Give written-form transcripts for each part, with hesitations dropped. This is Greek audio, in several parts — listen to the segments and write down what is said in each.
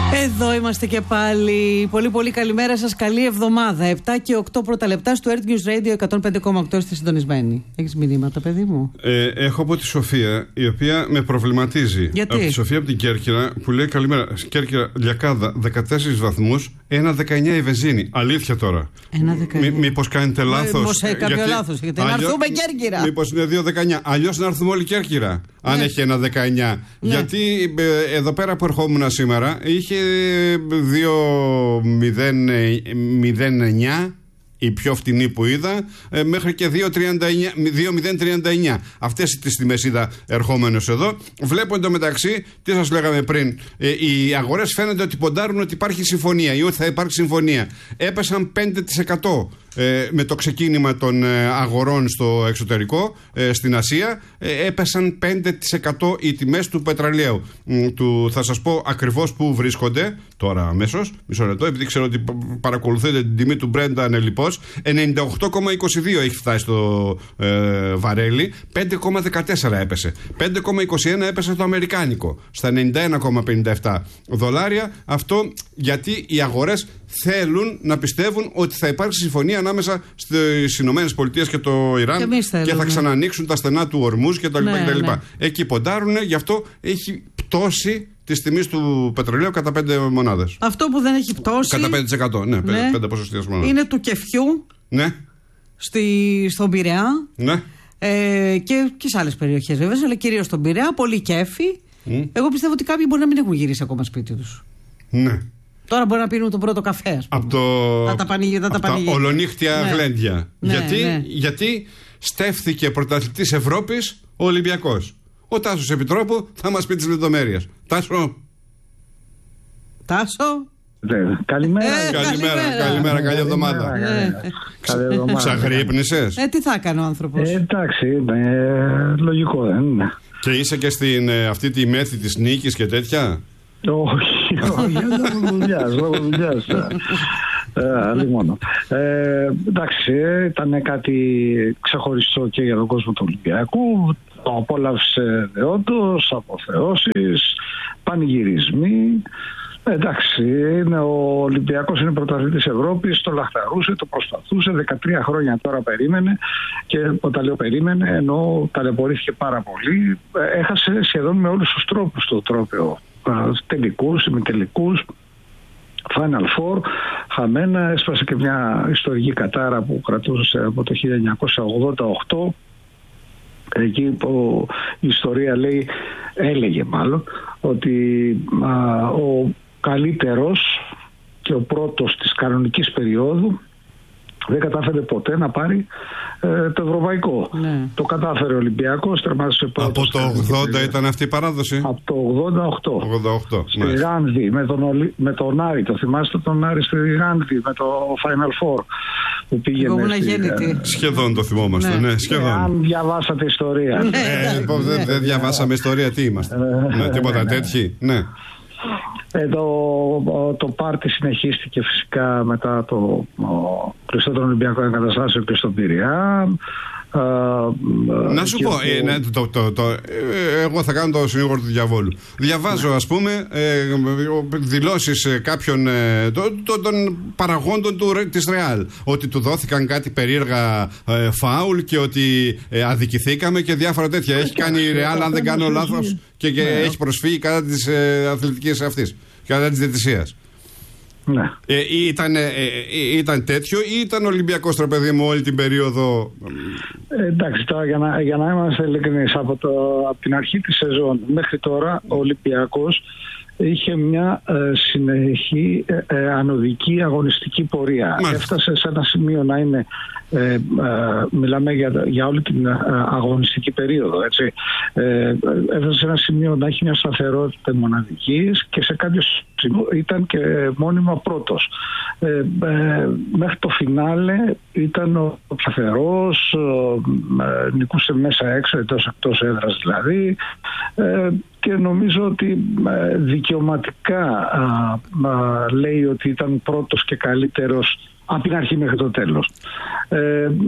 Εδώ είμαστε και πάλι. Πολύ πολύ καλημέρα σας, καλή εβδομάδα. 7 και 8 πρώτα λεπτά στο Earth News Radio 105,8. Είστε συντονισμένοι. Έχεις μηνύματα, παιδί μου? Έχω από τη Σοφία, η οποία με προβληματίζει. Γιατί? Από τη Σοφία από την Κέρκυρα, που λέει καλημέρα. Κέρκυρα, Λιακάδα, 14 βαθμούς, 1,19 η βενζίνη. Αλήθεια τώρα? 1,19. Μήπως κάνετε λάθος? Μήπως κάποιο λάθος. Γιατί να έρθουμε Κέρκυρα. Μήπως είναι 2,19. Αλλιώς να έρθουμε όλοι Κέρκυρα. Αν έχει 1,19. Ναι. Γιατί εδώ πέρα που ερχόμουν σήμερα είχε 2,09 η πιο φτηνή που είδα, μέχρι και 2,039. Αυτές τις τιμές είδα ερχόμενος εδώ. Βλέπω εντωμεταξύ, τι σας λέγαμε πριν, οι αγορές φαίνεται ότι ποντάρουν ότι υπάρχει συμφωνία ή ότι θα υπάρξει συμφωνία. Έπεσαν 5% με το ξεκίνημα των αγορών στο εξωτερικό, στην Ασία. Έπεσαν 5% οι τιμές του πετρελαίου. Θα σας πω ακριβώς που βρίσκονται τώρα αμέσως, μισό λεπτό, επειδή ξέρω ότι παρακολουθείτε την τιμή του Brent ανελιπώς. 98,22 έχει φτάσει στο βαρέλι, 5,14 έπεσε. 5,21 έπεσε το αμερικάνικο, στα 91,57 δολάρια. Αυτό γιατί οι αγορές θέλουν να πιστεύουν ότι θα υπάρξει συμφωνία ανάμεσα στις Ηνωμένες Πολιτείες και το Ιράν και θα ξανανοίξουν τα στενά του Ορμούζ κτλ. Ναι. Εκεί ποντάρουν, γι' αυτό έχει πτώσει της τιμής του πετρελαίου κατά 5 μονάδες. Αυτό που δεν έχει πτώσει κατά 5%, ναι, 5 ποσοστιαίες μονάδες. Είναι του κεφιού, ναι, στον Πειραιά, ναι, και σε άλλες περιοχές βέβαια, αλλά κυρίως στον Πειραιά, πολύ κέφι. Εγώ πιστεύω ότι κάποιοι μπορεί να μην έχουν γυρίσει ακόμα σπίτι τους. Ναι. Τώρα μπορεί να πίνουν τον πρώτο καφέ, ας πούμε. Από τα ολονύχτια γλέντια. Ναι, γιατί στέφθηκε πρωταθλητής Ευρώπης ο Ολυμπιακός. Ο Τάσος Επιτρόπου θα μας πει τις λεπτομέρειες. Τάσο. Καλημέρα. Καλημέρα, καλή εβδομάδα. Ξαγρύπνησες? Τι θα έκανε ο άνθρωπος? Εντάξει, λογικό δεν είναι? Και είσαι και στην αυτή τη μέθη της νίκης και τέτοια? Όχι, λόγω δουλειάς. Εντάξει, ήταν κάτι ξεχωριστό και για τον κόσμο του Ολυμπιακού. Το απόλαυσε δεόντως, αποθεώσεις, πανηγυρισμοί. Εντάξει, ο Ολυμπιακός είναι πρωταθλητής Ευρώπης, το λαχταρούσε, το προσπαθούσε, 13 χρόνια τώρα περίμενε, και όταν λέω περίμενε εννοώ ταλαιπωρήθηκε πάρα πολύ. Έχασε σχεδόν με όλους τους τρόπους το τρόπαιο. Τελικούς, ημιτελικούς, Final Four, χαμένα. Έσπασε και μια ιστορική κατάρα που κρατούσε από το 1988, εκεί που η ιστορία έλεγε ότι ο καλύτερος και ο πρώτος της κανονικής περίοδου δεν κατάφερε ποτέ να πάρει το ευρωπαϊκό. Ναι. Το κατάφερε ο Ολυμπιακός, τερμάτισε πρώτος. Από το 80 ήταν αυτή η παράδοση? Από το 88. Στη Γάνδη, με τον Άρη, το θυμάστε τον Άρη στη Γάνδη, με το Final Four που πήγαινε. Σχεδόν το θυμόμαστε, ναι, σχεδόν. Αν διαβάσατε ιστορία. Δεν διαβάσαμε ιστορία, τι είμαστε? Τίποτα τέτοιοι, ναι. Το πάρτι συνεχίστηκε φυσικά μετά το κλειστό των Ολυμπιακών Εγκαταστάσεων και στον Πειραιά. Να σου πω, εγώ θα κάνω το συνήγορο του διαβόλου. Διαβάζω, ας πούμε, δηλώσεις κάποιων των παραγόντων της Ρεάλ, ότι του δόθηκαν κάτι περίεργα φάουλ και ότι αδικηθήκαμε και διάφορα τέτοια. Έχει κάνει η Ρεάλ, αν δεν κάνω λάθος, και έχει προσφύγει κατά της αθλητικής αυτής, κατά της διαιτησίας. Ναι. Ήταν τέτοιο ή ήταν Ολυμπιακός, τραπέδι μου, όλη την περίοδο? Εντάξει, τώρα για να είμαστε ειλικρινείς, από την αρχή της σεζόν μέχρι τώρα ο Ολυμπιακός είχε μια συνεχή ανωδική αγωνιστική πορεία. Μάλιστα. Έφτασε σε ένα σημείο να είναι, μιλάμε για όλη την αγωνιστική περίοδο, έτσι. Έφτασε σε ένα σημείο να έχει μια σταθερότητα μοναδικής και σε κάποιο σημείο ήταν και μόνιμα πρώτος. Μέχρι το φινάλε ήταν ο σταθερός, νικούσε μέσα έξω, εκτός έδρας δηλαδή, και νομίζω ότι δικαιωματικά λέει ότι ήταν πρώτος και καλύτερος από την αρχή μέχρι το τέλος.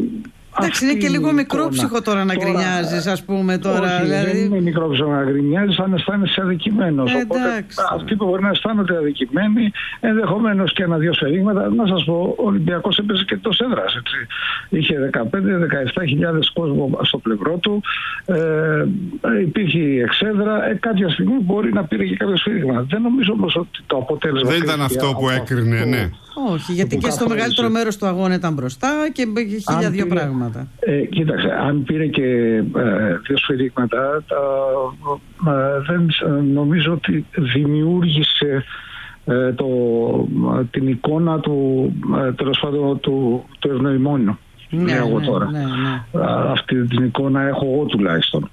Εντάξει, είναι και λίγο μικρόψυχο τώρα να γκρινιάζεις, ας πούμε τώρα. Όχι, δηλαδή... δεν είναι μικρόψυχο να γκρινιάζεις αν αισθάνεσαι αδικημένος. Οπότε αυτοί που μπορεί να αισθάνονται αδικημένοι, ενδεχομένως και ένα-δύο σφαιρίγματα. Να σας πω, ο Ολυμπιακός έπαιζε και εκτός έδρας. Είχε 15-17 χιλιάδες κόσμο στο πλευρό του. Υπήρχε εξέδρα. Κάποια στιγμή μπορεί να πήρε και κάποιο σφύριγμα. Δεν νομίζω όμως ότι το αποτέλεσμα. Δεν ήταν αυτό που έκρινε, ναι. Όχι, γιατί και στο μεγαλύτερο μέρος του αγώνα ήταν μπροστά και χίλια δύο πράγματα. Κοίταξε, αν πήρε και δύο σφυρίγματα, δεν νομίζω ότι δημιούργησε την εικόνα του, τέλος πάντων, του ευνοημόνου. Ναι, εγώ τώρα. Ναι. Αυτή την εικόνα έχω εγώ τουλάχιστον.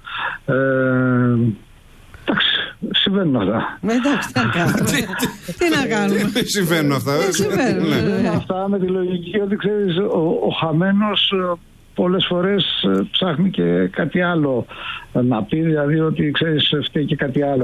Εντάξει, συμβαίνουν αυτά. Εντάξει, τι να κάνουμε. Συμβαίνουν αυτά. Αυτά με τη λογική ότι ξέρεις, ο χαμένος πολλές φορές ψάχνει και κάτι άλλο να πει, δηλαδή ότι ξέρεις φταίει και κάτι άλλο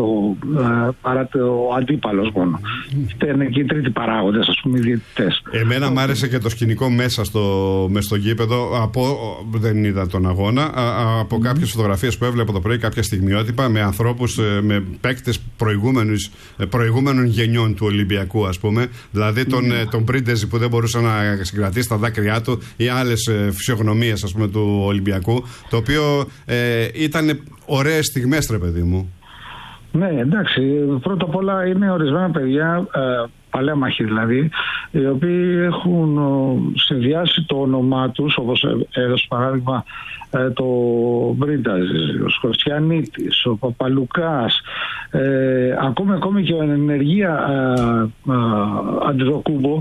παρά το αντίπαλος μόνο. Φταίνε και οι τρίτοι παράγοντες, ας πούμε, οι διαιτητές. Εμένα μ' άρεσε και το σκηνικό μέσα στο γήπεδο, δεν είδα τον αγώνα, από κάποιες φωτογραφίες που έβλεπα το πρωί, κάποια στιγμιότυπα με ανθρώπους, με παίκτες προηγούμενων γενιών του Ολυμπιακού, ας πούμε, δηλαδή τον Πρίντεζη που δεν μπορούσε να συγκρατήσει τα δάκρυά του ή άλλες φυσιογνωμίες, ας πούμε, του Ολυμπιακού, το οποίο ήταν ωραίες στιγμές, ρε παιδί μου. Ναι, εντάξει. Πρώτα απ' όλα είναι ορισμένα παιδιά, παλέμαχοι δηλαδή, οι οποίοι έχουν συνδυάσει το όνομά τους, όπως έδωσε παράδειγμα το Μπρίνταζης, ο Σκορτιανίτης, ο Παπαλουκάς, ακόμη και ο ενεργεία Αντιδοκούμπο,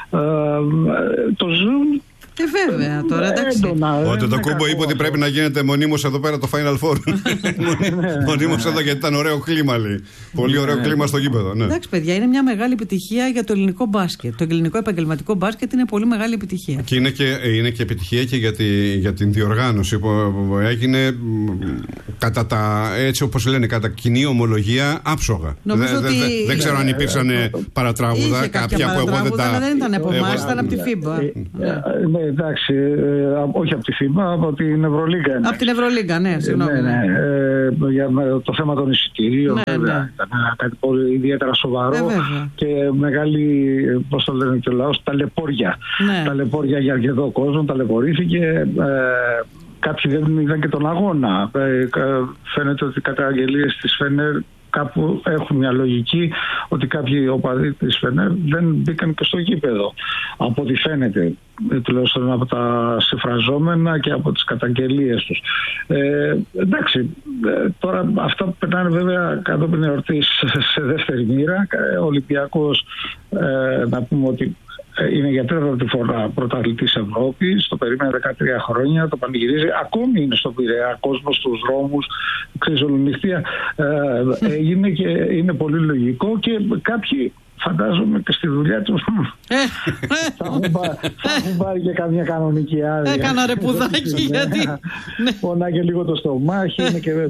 το ζουν. Βέβαια, τώρα εντάξει. Ο Αντετοκούμπο είπε ότι πρέπει να γίνεται μονίμως εδώ πέρα το Final Four. Μονίμως εδώ, γιατί ήταν ωραίο κλίμα, λέει. Πολύ ωραίο κλίμα στο γήπεδο. Εντάξει, παιδιά, είναι μια μεγάλη επιτυχία για το ελληνικό μπάσκετ. Το ελληνικό επαγγελματικό μπάσκετ είναι πολύ μεγάλη επιτυχία. Και είναι και επιτυχία και για την διοργάνωση που έγινε κατά έτσι όπως λένε, κατά κοινή ομολογία άψογα. Δεν ξέρω αν υπήρξαν παρατράγουδα, κάποια που εγώ δεν τα. Δεν ήταν από εμάς, ήταν από τη FIBA. Ναι, εντάξει, όχι από τη FIBA, από την Ευρωλίγκα. Από την Ευρωλίγκα, ναι, συγγνώμη. Για το θέμα των εισιτηρίων, βέβαια. Ήταν κάτι πολύ ιδιαίτερα σοβαρό και μεγάλη, πώς το λένε και ο λαός, ταλαιπώρια. Ταλαιπώρια για αρκετό κόσμο, ταλαιπωρήθηκε. Κάποιοι δεν είδαν και τον αγώνα. Φαίνεται ότι οι καταγγελίες της Φενέρ κάπου έχουν μια λογική ότι κάποιοι οπαδοί της Φενέρ δεν μπήκαν και στο γήπεδο. Από ό,τι φαίνεται, τουλάχιστον από τα συμφραζόμενα και από τις καταγγελίες τους. Εντάξει, τώρα αυτά που περνάνε βέβαια κατόπιν εορτής σε δεύτερη μοίρα. Ο Ολυμπιακός, να πούμε ότι είναι για τέταρτη φορά πρωταθλητής Ευρώπης, το περίμενε 13 χρόνια, το πανηγυρίζει, ακόμη είναι στον Πειραιά, κόσμος στους δρόμους, ξέρεις, ολονυχτία έγινε και είναι πολύ λογικό και κάποιοι φαντάζομαι και στη δουλειά του θα έχουν πάρει και καμιά κανονική άδεια. Έκανα ρε πουδάκι, γιατί πονάει και λίγο το στομάχι, είναι και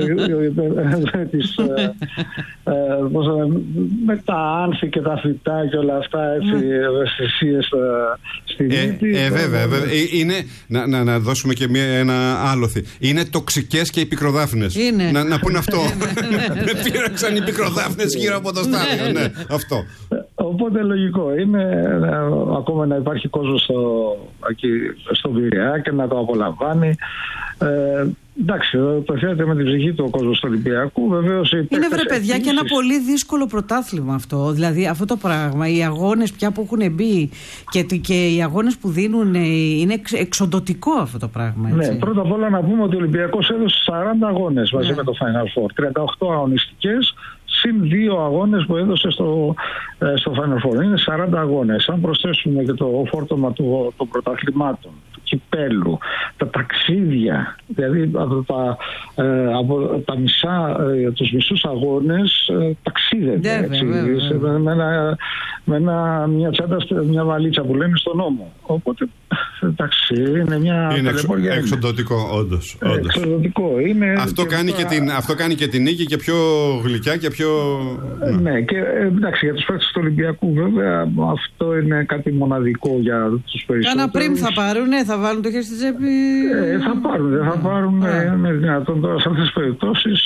με τα άνθη και τα φυτά και όλα αυτά, έτσι, ευαισθησίες στη μύτη. Βέβαια, να δώσουμε και ένα άλοθη. Είναι τοξικές και οι πικροδάφνες. Να πούνε αυτό. Με πήραξαν οι πικροδάφνες γύρω από το στάδιο. Αυτό. Οπότε λογικό είναι ακόμα να υπάρχει κόσμος στο Πειραιά και να το απολαμβάνει. Εντάξει, το φαίνεται με την ψυχή του ο κόσμος του Ολυμπιακού. Βεβαίως είναι βρε παιδιά και ένα πολύ δύσκολο πρωτάθλημα αυτό. Δηλαδή αυτό το πράγμα, οι αγώνες πια που έχουν μπει και οι αγώνες που δίνουν, είναι εξοντωτικό αυτό το πράγμα. Έτσι. Ναι, πρώτα απ' όλα να πούμε ότι ο Ολυμπιακός έδωσε 40 αγώνες μαζί με το Final Four. 38 αγωνιστικές συν 2 αγώνες που έδωσε στο Final Four. Είναι 40 αγώνες. Αν προσθέσουμε και το φόρτωμα των πρωταθλημάτων, του κυπέλου, τα ταξίδια, δηλαδή από τους μισούς αγώνες, ταξίδια ταξίδευε. Με μια τσάντα, μια βαλίτσα που λένε στον νόμο. Οπότε, εντάξει, είναι μια. Είναι εξοντωτικό, όντως. Εξοντωτικό είναι. Αυτό κάνει και την νίκη και πιο γλυκιά και πιο. Ναι, και εντάξει, για τους παίκτες του Ολυμπιακού, βέβαια, αυτό είναι κάτι μοναδικό για τους περισσότερους. Κάνα πριν θα πάρουν, θα βάλουν το χέρι στη τσέπη. Θα πάρουν, δεν θα πάρουν. Είναι δυνατόν τώρα σε αυτές τις περιπτώσεις.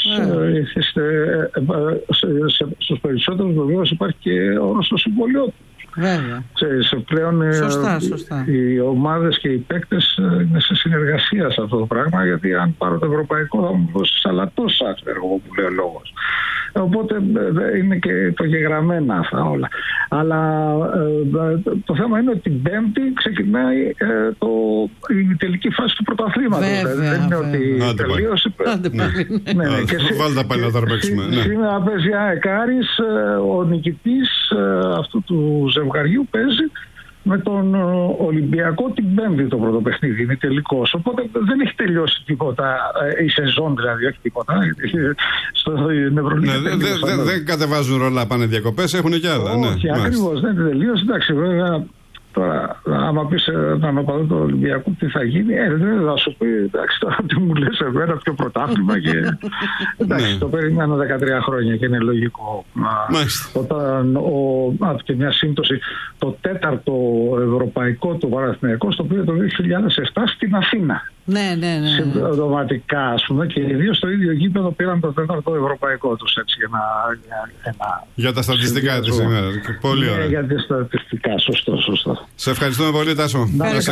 Στους περισσότερους βεβαίως υπάρχει και όρος στο συμβολιό του. Βέβαια. Πλέον σωστά. Οι ομάδες και οι παίκτες είναι σε συνεργασία σε αυτό το πράγμα, γιατί αν πάρω το ευρωπαϊκό θα μου δώσεις αλλά τόσα, που λέει ο λόγος. Οπότε είναι και το γεγραμμένα αυτά όλα. Αλλά το θέμα είναι ότι την Πέμπτη ξεκινάει η τελική φάση του πρωταθλήματος. Δεν είναι ότι τελείωσε. Βάλτε πάλι να τα παίξουμε. Σήμερα παίζει ΑΕΚ Άρης, ο νικητής αυτού του ζευγαριού παίζει με τον Ολυμπιακό την Πέμπτη το πρώτο παιχνίδι, είναι τελικός. Οπότε δεν έχει τελειώσει τίποτα, η σεζόν δηλαδή, όχι τίποτα. Στην Ευρωλίγα δεν κατεβάζουν ρολά, πάνε διακοπές, έχουν και άλλα. Όχι, ακριβώς, δεν τελείωσε. Εντάξει, βέβαια, τώρα, άμα πεις έναν οπαδό του Ολυμπιακού τι θα γίνει, δεν θα σου πει, εντάξει, τώρα τι μου λες εμένα, πιο πρωτάθλημα και. Εντάξει, το περιμένω 13 χρόνια και είναι λογικό. Όταν και μια σύμπτωση, το τέταρτο ευρωπαϊκό του Παναθηναϊκού, στο οποίο το 2007 στην Αθήνα. Ναι. Συμπτωματικά, ας πούμε, και οι δύο στο ίδιο γήπεδο πήραν το τέταρτο ευρωπαϊκό τους, έτσι, για τα στατιστικά της ημέρας. Πολύ ωραία. Για τα στατιστικά, σωστό. Σε ευχαριστούμε πολύ, Τάσο.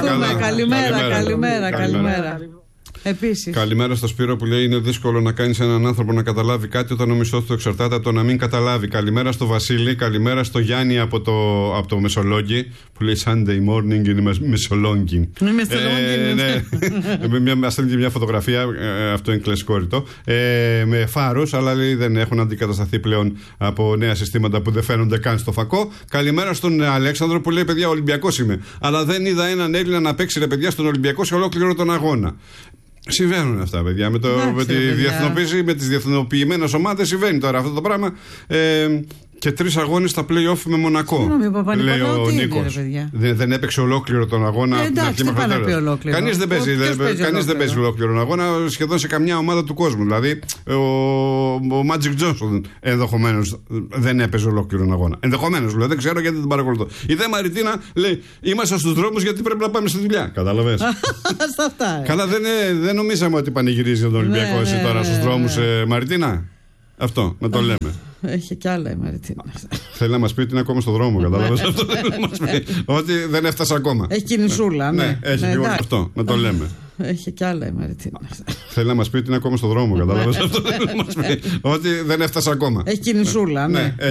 Καλημέρα. Επίσης. Καλημέρα στο Σπύρο που λέει: είναι δύσκολο να κάνεις έναν άνθρωπο να καταλάβει κάτι όταν ο μισθός του εξαρτάται από το να μην καταλάβει. Καλημέρα στο Βασίλη, καλημέρα στο Γιάννη από το Μεσολόγγι που λέει Sunday morning είναι Μεσολόγγι. Μας στέλνει και μια φωτογραφία, αυτό είναι κλασικό ρητό, με φάρους, αλλά λέει δεν έχουν αντικατασταθεί πλέον από νέα συστήματα που δεν φαίνονται καν στο φακό. Καλημέρα στον Αλέξανδρο που λέει: παιδιά, Ολυμπιακός είμαι. Αλλά δεν είδα έναν Έλληνα να παίξει ρε παιδιά στον Ολυμπιακό σε ολόκληρο τον αγώνα. Συμβαίνουν αυτά, παιδιά. Με τη διεθνοποίηση, με τις διεθνοποιημένες ομάδες συμβαίνει τώρα αυτό το πράγμα. Και 3 αγώνες στα play-off με Μονακό. Λέει ο Νίκος. Δεν έπαιξε ολόκληρο τον αγώνα. Εντάξει, δεν πάει να πει ολόκληρο. Κανείς δεν παίζει ολόκληρο τον αγώνα σχεδόν σε καμιά ομάδα του κόσμου. Δηλαδή ο Magic Johnson ενδεχομένως δεν έπαιζε ολόκληρο τον αγώνα. Ενδεχομένως, δηλαδή, δεν ξέρω γιατί δεν παρακολουθώ. Η Δε Μαριτίνα λέει: είμαστε στους δρόμους γιατί πρέπει να πάμε στη δουλειά. Κατάλαβες. Καλά, δεν νομίζαμε ότι πανηγυρίζει τον Ολυμπιακό εσύ τώρα στους δρόμους, Μαριτίνα. Αυτό, να το λέμε. Έχει κι άλλα η Μαριτίνα. Θέλει να μας πει ότι είναι ακόμα στο δρόμο, κατάλαβες αυτό. Ότι δεν έφτασε ακόμα. Έχει κινησούλα, ναι. Έχει και αυτό, να το λέμε. Έχει κι άλλα η Μαριτίνα. Θέλει να μας πει ότι είναι ακόμα στο δρόμο, κατάλαβες αυτό. Ότι δεν έφτασε ακόμα. Έχει κινησούλα, ναι.